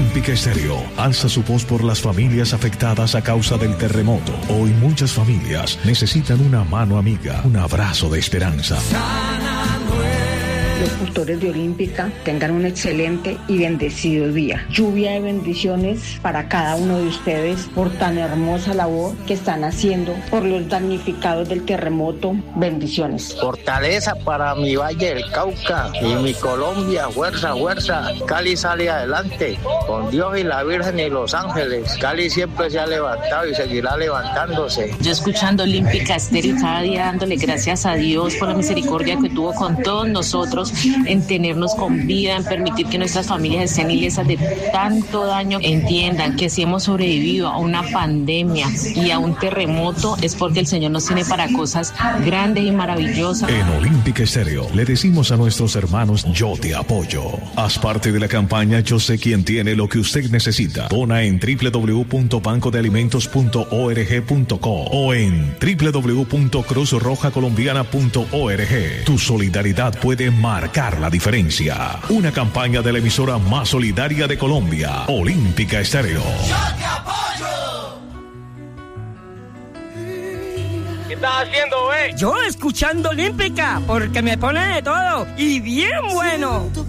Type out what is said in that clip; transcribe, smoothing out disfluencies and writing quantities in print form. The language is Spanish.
Olímpica Estéreo alza su voz por las familias afectadas a causa del terremoto. Hoy muchas familias necesitan una mano amiga, un abrazo de esperanza. Los cultores de Olímpica tengan un excelente y bendecido día. Lluvia de bendiciones para cada uno de ustedes por tan hermosa labor que están haciendo por los damnificados del terremoto. Bendiciones. Fortaleza para mi Valle del Cauca y mi Colombia. Fuerza, fuerza. Cali sale adelante. Con Dios y la Virgen y los ángeles. Cali siempre se ha levantado y seguirá levantándose. Yo escuchando Olímpica Estéreo cada día dándole gracias a Dios por la misericordia que tuvo con todos nosotros, en tenernos con vida, en permitir que nuestras familias estén ilesas de tanto daño. Entiendan que si hemos sobrevivido a una pandemia y a un terremoto es porque el Señor nos tiene para cosas grandes y maravillosas. En Olímpica Estéreo le decimos a nuestros hermanos: yo te apoyo. Haz parte de la campaña Yo sé quién tiene lo que usted necesita. Dona en www.bancodealimentos.org.co o en www.cruzrojacolombiana.org. Tu solidaridad puede marcar la diferencia. Una campaña de la emisora más solidaria de Colombia, Olímpica Estéreo. ¡Yo te apoyo! ¿Qué estás haciendo, Yo escuchando Olímpica, porque me pone de todo y bien bueno.